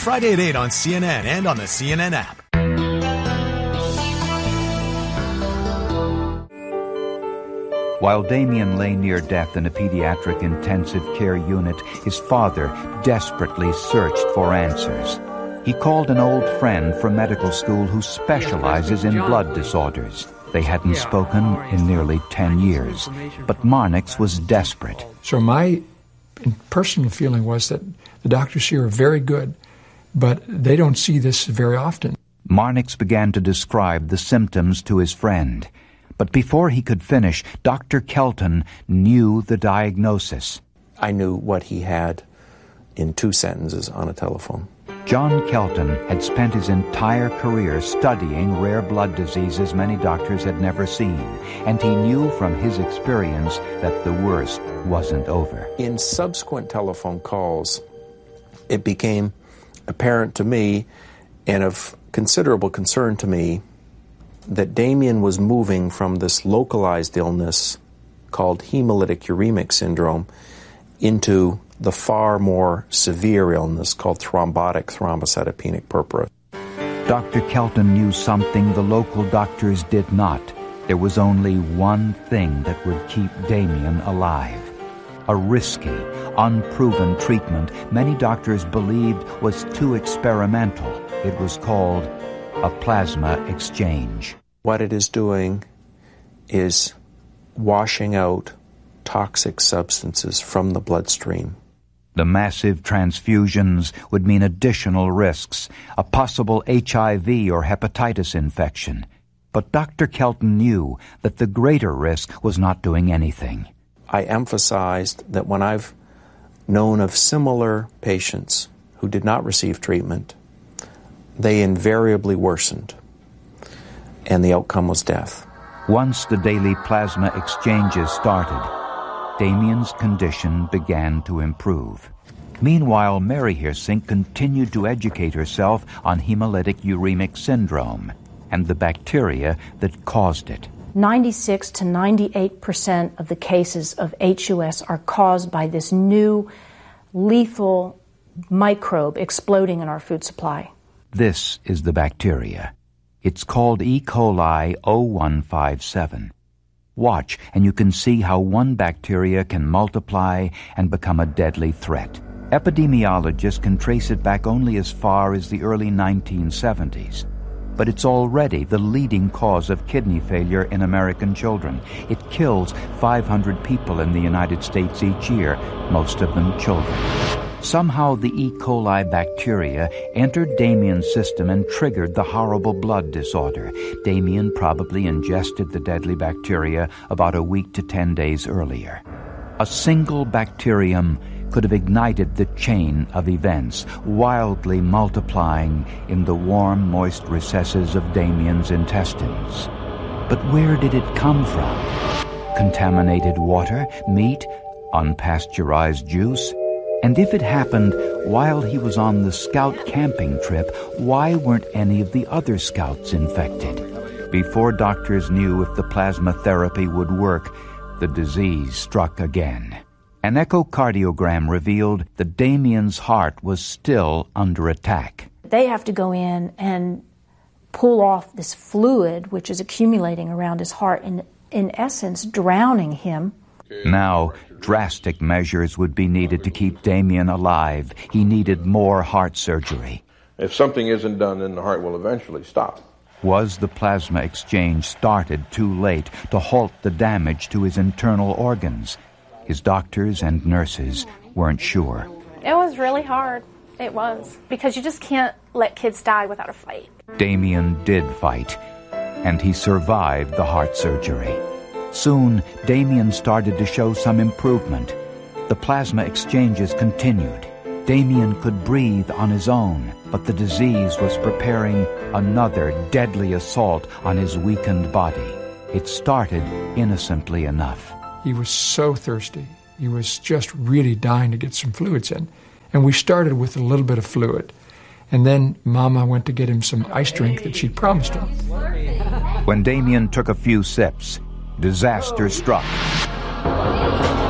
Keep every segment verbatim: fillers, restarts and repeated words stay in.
Friday at eight on C N N and on the C N N app. While Damien lay near death in a pediatric intensive care unit, his father desperately searched for answers. He called an old friend from medical school who specializes in blood disorders. They hadn't spoken in nearly ten years, but Marnix was desperate. So my personal feeling was that the doctors here are very good, but they don't see this very often. Marnix began to describe the symptoms to his friend. But before he could finish, Doctor Kelton knew the diagnosis. I knew what he had in two sentences on a telephone. John Kelton had spent his entire career studying rare blood diseases many doctors had never seen, and he knew from his experience that the worst wasn't over. In subsequent telephone calls, it became apparent to me, and of considerable concern to me, that Damien was moving from this localized illness called hemolytic uremic syndrome into the far more severe illness called thrombotic thrombocytopenic purpura. Doctor Kelton knew something the local doctors did not. There was only one thing that would keep Damien alive. A risky, unproven treatment many doctors believed was too experimental. It was called a plasma exchange. What it is doing is washing out toxic substances from the bloodstream. The massive transfusions would mean additional risks, a possible H I V or hepatitis infection. But Doctor Kelton knew that the greater risk was not doing anything. I emphasized that when I've known of similar patients who did not receive treatment, they invariably worsened, and the outcome was death. Once the daily plasma exchanges started, Damien's condition began to improve. Meanwhile, Mary Hirsink continued to educate herself on hemolytic uremic syndrome and the bacteria that caused it. ninety-six to ninety-eight percent of the cases of H U S are caused by this new lethal microbe exploding in our food supply. This is the bacteria. It's called E. coli zero one five seven. Watch, and you can see how one bacteria can multiply and become a deadly threat. Epidemiologists can trace it back only as far as the early nineteen seventies. But it's already the leading cause of kidney failure in American children. It kills five hundred people in the United States each year, most of them children. Somehow the E. coli bacteria entered Damien's system and triggered the horrible blood disorder. Damien probably ingested the deadly bacteria about a week to ten days earlier. A single bacterium could have ignited the chain of events, wildly multiplying in the warm, moist recesses of Damien's intestines. But where did it come from? Contaminated water, meat, unpasteurized juice? And if it happened while he was on the scout camping trip, why weren't any of the other scouts infected? Before doctors knew if the plasma therapy would work, the disease struck again. An echocardiogram revealed that Damien's heart was still under attack. They have to go in and pull off this fluid which is accumulating around his heart and, in essence, drowning him. Now, drastic measures would be needed to keep Damien alive. He needed more heart surgery. If something isn't done, then the heart will eventually stop. Was the plasma exchange started too late to halt the damage to his internal organs? His doctors and nurses weren't sure. It was really hard. It was. Because you just can't let kids die without a fight. Damien did fight, and he survived the heart surgery. Soon, Damien started to show some improvement. The plasma exchanges continued. Damien could breathe on his own, but the disease was preparing another deadly assault on his weakened body. It started innocently enough. He was so thirsty. He was just really dying to get some fluids in. And we started with a little bit of fluid. And then Mama went to get him some ice drink that she promised him. When Damien took a few sips, disaster struck.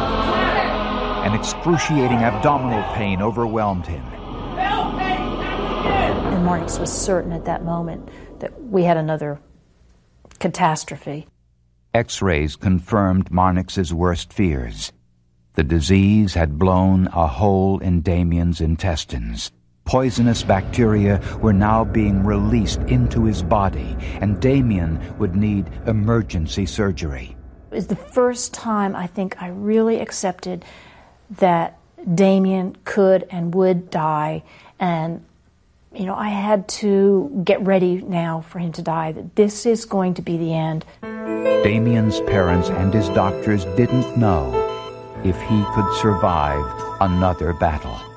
An excruciating abdominal pain overwhelmed him. And Marnix was certain at that moment that we had another catastrophe. X-rays confirmed Marnix's worst fears. The disease had blown a hole in Damien's intestines. Poisonous bacteria were now being released into his body, and Damien would need emergency surgery. It was the first time I think I really accepted that Damien could and would die, and you know, I had to get ready now for him to die, that this is going to be the end. Damien's parents and his doctors didn't know if he could survive another battle.